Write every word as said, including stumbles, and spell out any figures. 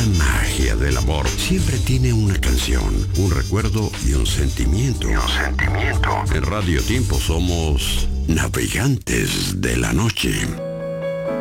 gran magia del amor siempre tiene una canción, un recuerdo y un sentimiento. Y un sentimiento. En Radio Tiempo somos navegantes de la noche.